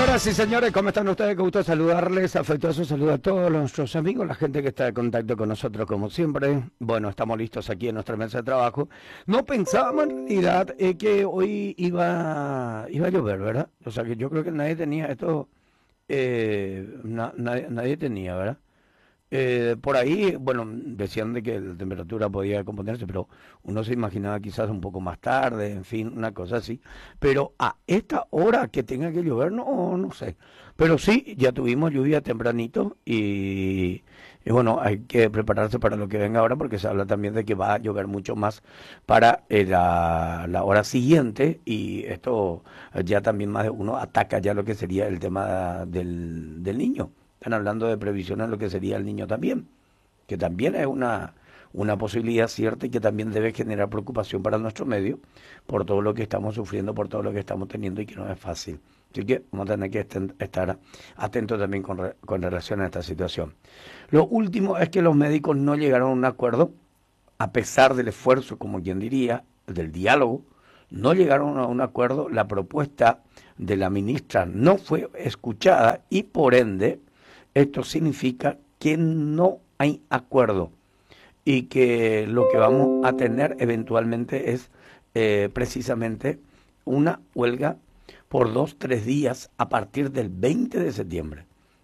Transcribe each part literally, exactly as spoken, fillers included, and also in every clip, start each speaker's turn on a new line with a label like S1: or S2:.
S1: Señoras y señores, ¿cómo están ustedes? Qué gusto saludarles, afectuoso saludo a todos nuestros amigos, la gente que está en contacto con nosotros como siempre. Bueno, estamos listos aquí en nuestra mesa de trabajo. No pensábamos en realidad eh, que hoy iba, iba a llover, ¿verdad? O sea que yo creo que nadie tenía esto, eh, na- nadie, nadie tenía, ¿verdad? Eh, por ahí, bueno, decían de que la temperatura podía componerse, pero uno se imaginaba quizás un poco más tarde, en fin, una cosa así. Pero a esta hora que tenga que llover, no, no sé. Pero sí, ya tuvimos lluvia tempranito y, y bueno, hay que prepararse para lo que venga ahora porque se habla también de que va a llover mucho más para eh, la, la hora siguiente y esto eh, ya también más de uno ataca ya lo que sería el tema del, del niño. Están hablando de previsiones de lo que sería el niño también, que también es una, una posibilidad cierta y que también debe generar preocupación para nuestro medio por todo lo que estamos sufriendo, por todo lo que estamos teniendo y que no es fácil. Así que vamos a tener que esten- estar atentos también con, re- con relación a esta situación. Lo último es que los médicos no llegaron a un acuerdo, a pesar del esfuerzo, como quien diría, del diálogo, no llegaron a un acuerdo, la propuesta de la ministra no fue escuchada y por ende esto significa que no hay acuerdo y que lo que vamos a tener eventualmente es eh, precisamente una huelga por dos, tres días a partir del veinte de septiembre.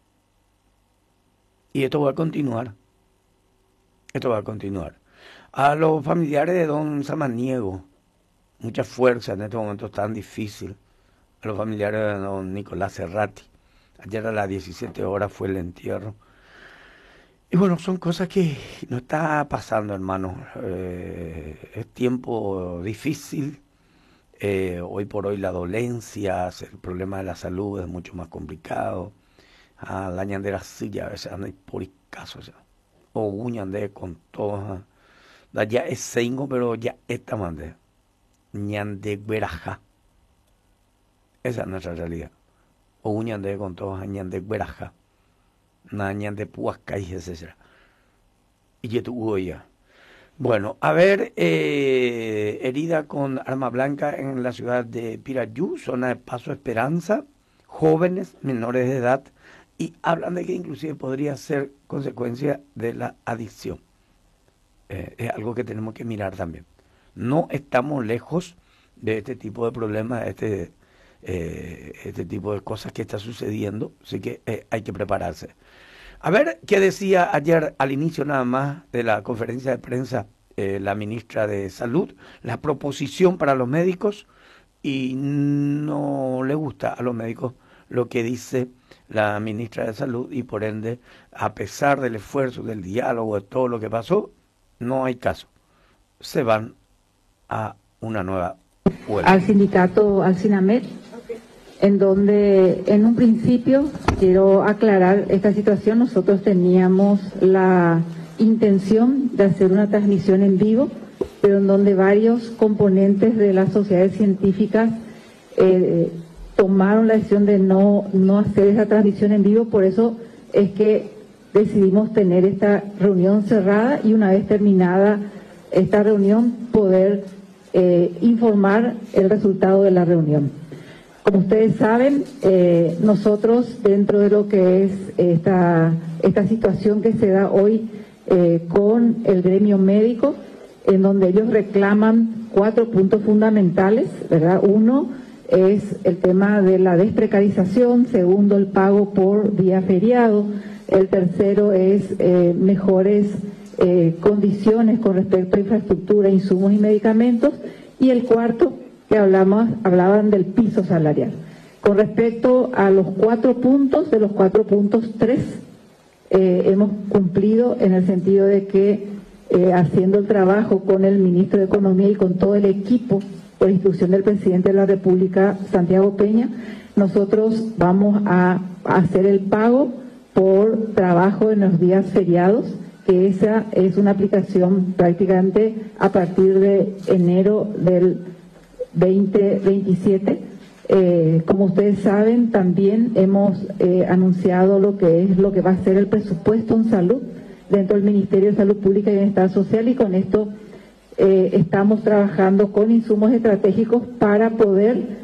S1: Y esto va a continuar, esto va a continuar. A los familiares de don Samaniego, mucha fuerza en este momento tan difícil. A los familiares de don Nicolás Cerrati. Ayer a las diecisiete horas fue el entierro. Y bueno, son cosas que no está pasando, hermano. Eh, es tiempo difícil. Eh, hoy por hoy la dolencia, el problema de la salud es mucho más complicado. Ah, la ñandera silla a veces anda por caso. O uñande con todo. Ya es seingo, pero ya esta mande. Ñande gueraja. Esa es nuestra realidad. O uñande con todo, ñande gueraja. Ñande puasca y etcétera. Y que tu ya. Bueno, a ver, eh, herida con arma blanca en la ciudad de Pirayú, zona de Paso Esperanza, jóvenes menores de edad, y hablan de que inclusive podría ser consecuencia de la adicción. Eh, es algo que tenemos que mirar también. No estamos lejos de este tipo de problemas, de este, eh, este tipo de cosas que está sucediendo, así que eh, hay que prepararse. A ver, ¿qué decía ayer al inicio nada más de la conferencia de prensa eh, la ministra de Salud? La proposición para los médicos y no le gusta a los médicos lo que dice la ministra de Salud y por ende, a pesar del esfuerzo, del diálogo, de todo lo que pasó, no hay caso. Se van a una nueva huelga.
S2: Al sindicato, al SINAMED, en donde en un principio, quiero aclarar esta situación, nosotros teníamos la intención de hacer una transmisión en vivo, pero en donde varios componentes de las sociedades científicas eh, tomaron la decisión de no, no hacer esa transmisión en vivo, por eso es que decidimos tener esta reunión cerrada y una vez terminada esta reunión poder eh, informar el resultado de la reunión. Como ustedes saben, eh, nosotros dentro de lo que es esta, esta situación que se da hoy eh, con el gremio médico, en donde ellos reclaman cuatro puntos fundamentales, ¿verdad? Uno es el tema de la desprecarización, segundo el pago por día feriado, el tercero es eh, mejores eh, condiciones con respecto a infraestructura, insumos y medicamentos, y el cuarto que hablamos, hablaban del piso salarial. Con respecto a los cuatro puntos, de los cuatro puntos, tres eh, hemos cumplido en el sentido de que eh, haciendo el trabajo con el ministro de Economía y con todo el equipo, por instrucción del presidente de la República, Santiago Peña, nosotros vamos a, a hacer el pago por trabajo en los días feriados, que esa es una aplicación prácticamente a partir de enero del veinte veintisiete. Eh, como ustedes saben, también hemos eh, anunciado lo que es lo que va a ser el presupuesto en salud dentro del Ministerio de Salud Pública y Bienestar Social, y con esto eh, estamos trabajando con insumos estratégicos para poder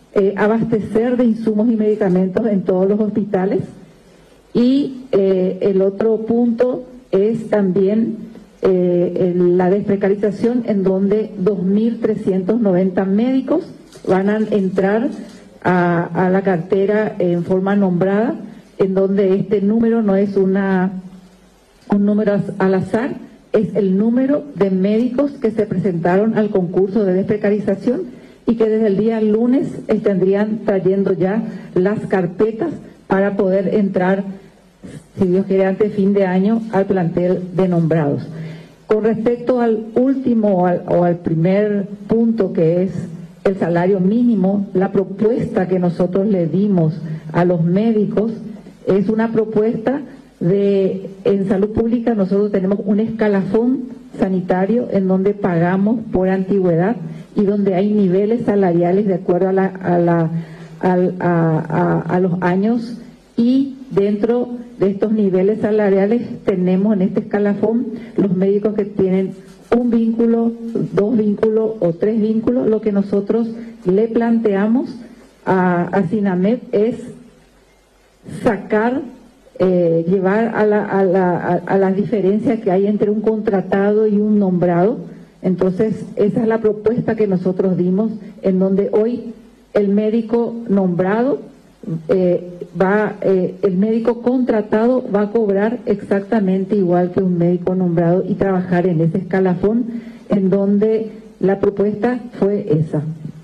S2: eh, abastecer de insumos y medicamentos en todos los hospitales. Y eh, el otro punto es también eh, el, la desprecarización, en donde dos mil trescientos noventa médicos van a entrar a, a la cartera en forma nombrada, en donde este número no es una, un número al azar, es el número de médicos que se presentaron al concurso de desprecarización y que desde el día lunes estarían trayendo ya las carpetas para poder entrar, si Dios quiere, antes de fin de año, al plantel de nombrados. Con respecto al último o al, o al primer punto, que es el salario mínimo, la propuesta que nosotros le dimos a los médicos es una propuesta de, en salud pública nosotros tenemos un escalafón sanitario en donde pagamos por antigüedad y donde hay niveles salariales de acuerdo a, la, a, la, a, a, a los años, y dentro de estos niveles salariales tenemos en este escalafón los médicos que tienen un vínculo, dos vínculos o tres vínculos. Lo que nosotros le planteamos a, a SINAMED es sacar, eh, llevar a la, a, la, a, a la diferencia que hay entre un contratado y un nombrado. Entonces, esa es la propuesta que nosotros dimos, en donde hoy el médico nombrado eh, va, eh, el médico contratado va a cobrar exactamente igual que un médico nombrado y trabajar en ese escalafón, en donde la propuesta fue esa.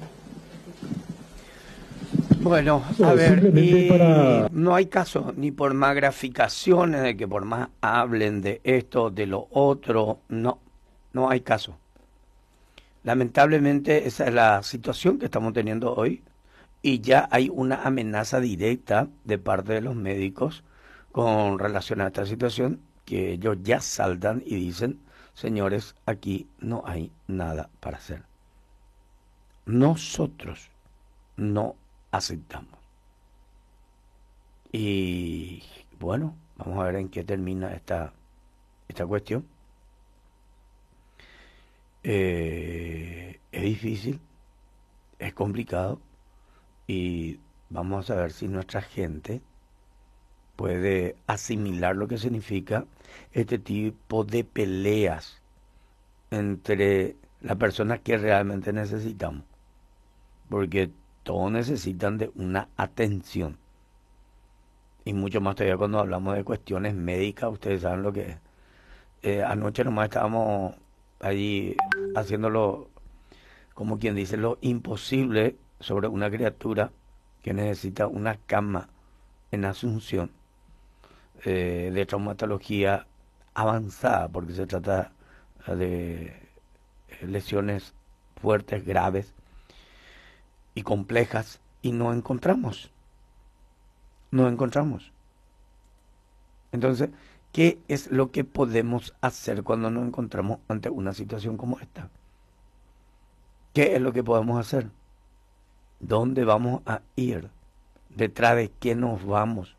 S1: Bueno, a ver, y para... no hay caso, ni por más graficaciones, de que por más hablen de esto, de lo otro, no, no hay caso. Lamentablemente esa es la situación que estamos teniendo hoy, y ya hay una amenaza directa de parte de los médicos con relación a esta situación, que ellos ya saltan y dicen: señores, aquí no hay nada para hacer. Nosotros no aceptamos. Y bueno, vamos a ver en qué termina esta, esta cuestión. Eh, es difícil, es complicado, y vamos a ver si nuestra gente puede asimilar lo que significa este tipo de peleas entre las personas que realmente necesitamos, porque todos necesitan de una atención, y mucho más todavía cuando hablamos de cuestiones médicas. Ustedes saben lo que es. Eh, anoche nomás estábamos allí haciéndolo, como quien dice, lo imposible sobre una criatura que necesita una cama en Asunción, eh, de traumatología avanzada, porque se trata de lesiones fuertes, graves y complejas, y no encontramos, no encontramos. Entonces, ¿qué es lo que podemos hacer cuando nos encontramos ante una situación como esta? ¿Qué es lo que podemos hacer? ¿Dónde vamos a ir? ¿Detrás de qué nos vamos?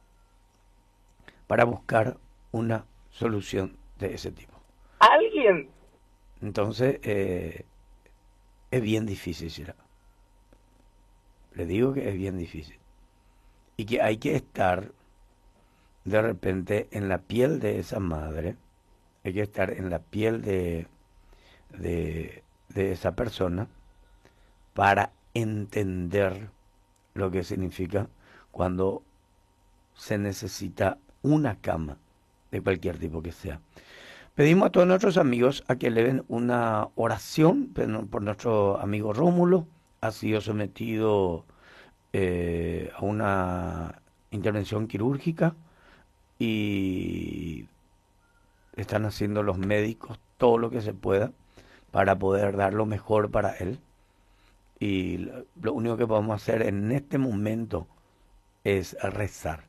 S1: Para buscar una solución de ese tipo.
S3: ¿Alguien?
S1: Entonces, eh, es bien difícil, Shira. Le digo que es bien difícil. Y que hay que estar de repente en la piel de esa madre, hay que estar en la piel de, de, de esa persona para entender lo que significa cuando se necesita una cama de cualquier tipo que sea. Pedimos a todos nuestros amigos a que eleven una oración por nuestro amigo Rómulo. Ha sido sometido eh, a una intervención quirúrgica y están haciendo los médicos todo lo que se pueda para poder dar lo mejor para él. Y lo único que podemos hacer en este momento es rezar.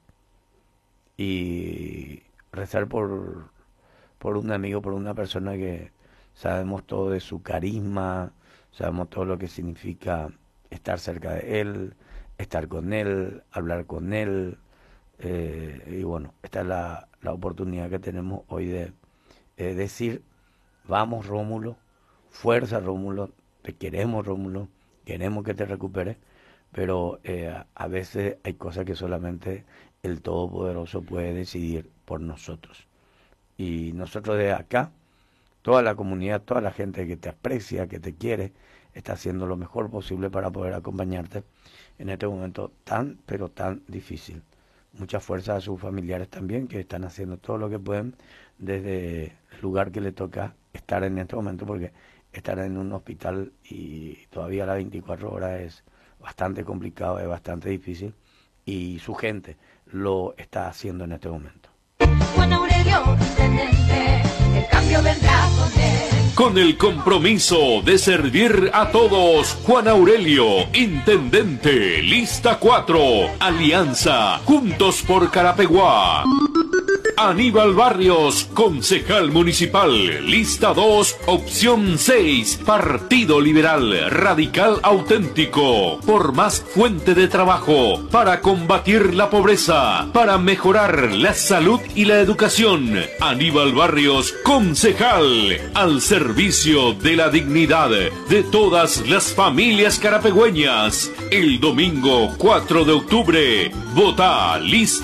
S1: Y rezar por, por un amigo, por una persona que sabemos todo de su carisma, sabemos todo lo que significa estar cerca de él, estar con él, hablar con él. Eh, y bueno, esta es la, la oportunidad que tenemos hoy de eh, decir: vamos, Rómulo, fuerza, Rómulo, te queremos, Rómulo, queremos que te recuperes, pero eh, a veces hay cosas que solamente el Todopoderoso puede decidir por nosotros. Y nosotros de acá, toda la comunidad, toda la gente que te aprecia, que te quiere, está haciendo lo mejor posible para poder acompañarte en este momento tan, pero tan difícil. Mucha fuerza a sus familiares también, que están haciendo todo lo que pueden desde el lugar que le toca estar en este momento, porque estar en un hospital y todavía las veinticuatro horas es bastante complicado, es bastante difícil, y su gente lo está haciendo en este momento.
S3: Juan Aurelio, intendente, el cambio vendrá con él.
S4: Con el compromiso de servir a todos, Juan Aurelio, intendente, lista cuatro, Alianza, Juntos por Carapeguá. Aníbal Barrios, concejal municipal, lista dos, opción seis, Partido Liberal, Radical Auténtico, por más fuente de trabajo, para combatir la pobreza, para mejorar la salud y la educación. Aníbal Barrios, concejal, al servicio de la dignidad de todas las familias carapegüeñas. El domingo cuatro de octubre, vota lista